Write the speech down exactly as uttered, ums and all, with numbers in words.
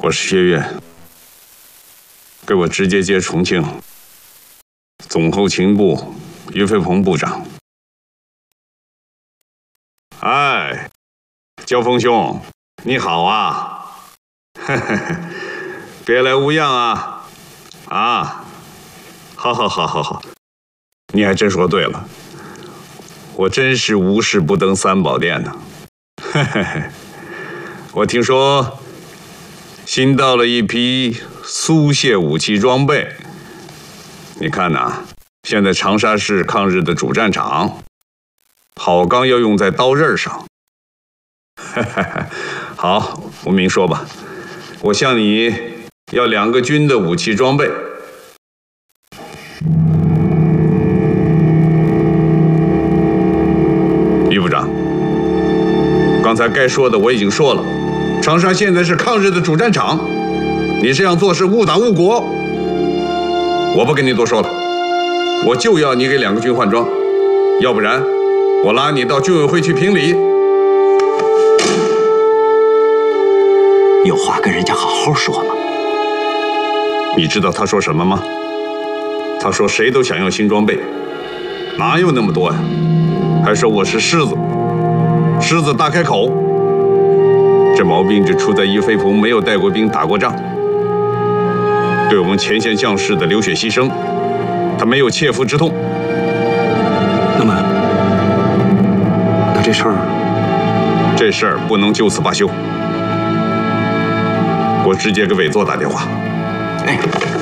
我是薛岳，给我直接接重庆总后勤部于飞鹏部长。哎，焦峰兄，你好啊！嘿嘿嘿，别来无恙啊！啊，好好好好好，你还真说对了，我真是无事不登三宝殿呢。嘿嘿嘿，我听说新到了一批苏械武器装备，你看呐，现在长沙市抗日的主战场，好钢要用在刀刃上。嘿嘿嘿，好，我明说吧，我向你要两个军的武器装备。于部长，刚才该说的我已经说了，长沙现在是抗日的主战场，你这样做是误党误国。我不跟你多说了，我就要你给两个军换装，要不然我拉你到军委会去评理。 有话跟人家好好说嘛。 你知道他说什么吗？他说谁都想要新装备，哪有那么多呀？还说我是狮子，狮子大开口。这毛病就出在于飞鹏没有带过兵打过仗，对我们前线将士的流血牺牲，他没有切肤之痛。 那么，那这事儿， 这事儿不能就此罢休。我直接给委座打电话。 哎。